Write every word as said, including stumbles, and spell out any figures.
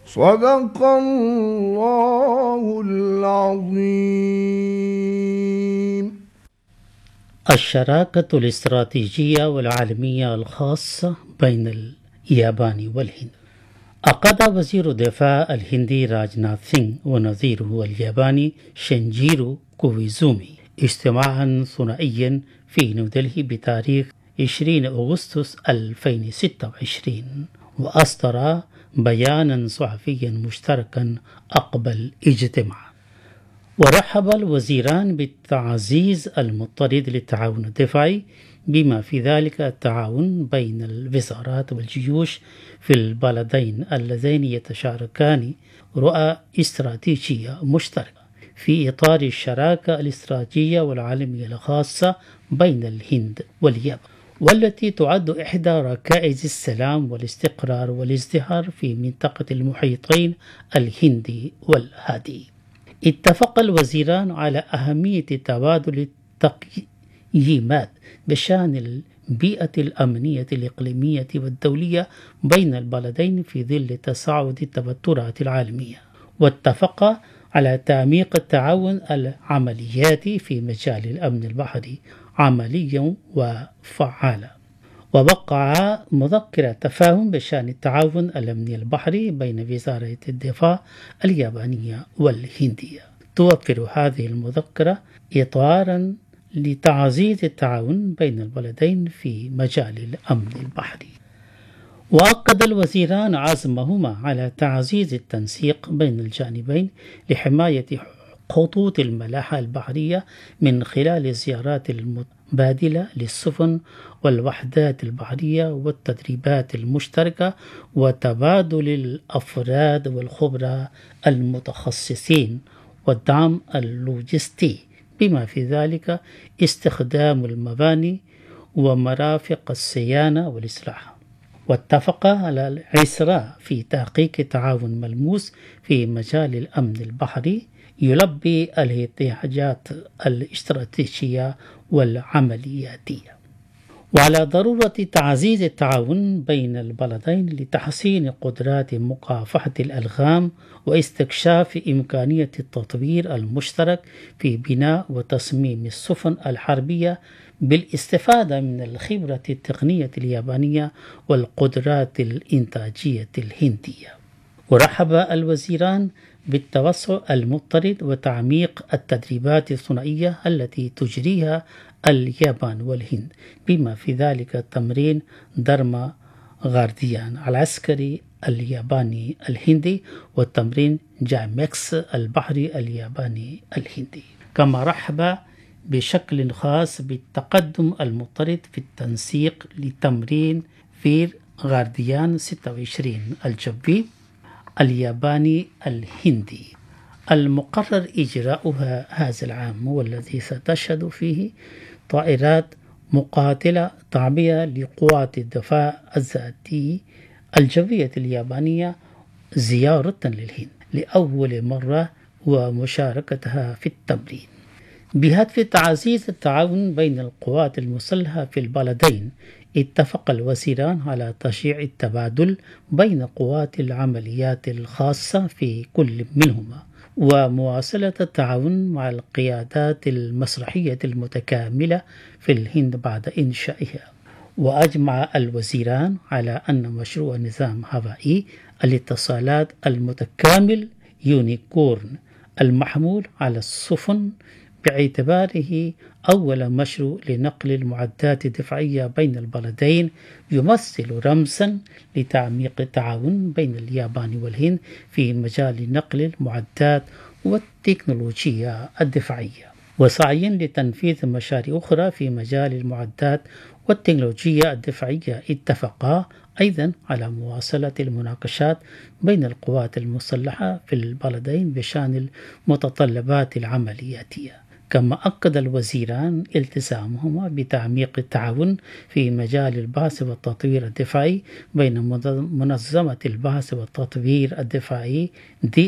صدق الله العظيم. الشراكة الاستراتيجية والعالمية الخاصة بين اليابان والهند. عقد وزير الدفاع الهندي راجناث سينغ ونظيره الياباني شينجيرو كويزومي اجتماعا ثنائيا في نيودلهي بتاريخ عشرين أغسطس ألفين وستة وعشرين، وأصدر بيانا صحفيا مشتركا عقب الاجتماع. ورحب الوزيران بالتعزيز المضطرد للتعاون الدفاعي، بما في ذلك التعاون بين الوزارات والجيوش في البلدين اللذين يتشاركان رؤى استراتيجية مشتركة في إطار الشراكة الاستراتيجية والعالمية الخاصة بين الهند واليابان، والتي تعد إحدى ركائز السلام والاستقرار والازدهار في منطقة المحيطين الهندي والهادي. اتفق الوزيران على أهمية تبادل التقييمات بشأن البيئة الأمنية الإقليمية والدولية بين البلدين في ظل تصاعد التوترات العالمية، واتفق على تعميق التعاون العملياتي في مجال الأمن البحري عمليا وفعالا. ووقع مذكرة تفاهم بشأن التعاون الأمني البحري بين وزارة الدفاع اليابانية والهندية. توفر هذه المذكرة إطارا لتعزيز التعاون بين البلدين في مجال الأمن البحري. وأكد الوزيران عزمهما على تعزيز التنسيق بين الجانبين لحماية خطوط الملاحة البحرية من خلال الزيارات المتبادلة للسفن والوحدات البحرية والتدريبات المشتركة وتبادل الأفراد والخبراء المتخصصين والدعم اللوجستي، بما في ذلك استخدام المباني ومرافق الصيانة والإصلاح. واتفق على الإسراع في تحقيق تعاون ملموس في مجال الأمن البحري يلبي الاحتياجات الاستراتيجية والعملياتية. وعلى ضرورة تعزيز التعاون بين البلدين لتحسين قدرات مكافحة الألغام واستكشاف إمكانية التطوير المشترك في بناء وتصميم السفن الحربية بالاستفادة من الخبرة التقنية اليابانية والقدرات الإنتاجية الهندية. ورحب الوزيران بالتوسع المضطرد وتعميق التدريبات الثنائية التي تجريها اليابان والهند، بما في ذلك تمرين درما غارديان العسكري الياباني الهندي والتمرين جامكس البحري الياباني الهندي. كما رحب بشكل خاص بالتقدم المضطرد في التنسيق لتمرين فير غارديان ستة وعشرين الجوي الياباني الهندي المقرر إجراؤها هذا العام، والذي ستشهد فيه طائرات مقاتلة تعبئة لقوات الدفاع الذاتي الجوية اليابانية زيارة للهند لأول مرة ومشاركتها في التمرين. بهدف تعزيز التعاون بين القوات المسلحة في البلدين، اتفق الوزيران على تشجيع التبادل بين قوات العمليات الخاصة في كل منهما، ومواصلة التعاون مع القيادات المسرحية المتكاملة في الهند بعد إنشائها. وأجمع الوزيران على أن مشروع نظام هوائي الاتصالات المتكامل يونيكورن المحمول على السفن باعتباره أول مشروع لنقل المعدات الدفاعية بين البلدين يمثل رمزا لتعميق التعاون بين اليابان والهند في مجال نقل المعدات والتكنولوجيا الدفاعية، وسعيا لتنفيذ مشاريع أخرى في مجال المعدات والتكنولوجيا الدفاعية. اتفقا أيضا على مواصلة المناقشات بين القوات المسلحة في البلدين بشأن المتطلبات العملياتية. كما أكد الوزيران التزامهما بتعميق التعاون في مجال البحث والتطوير الدفاعي بين منظمة البحث والتطوير الدفاعي دي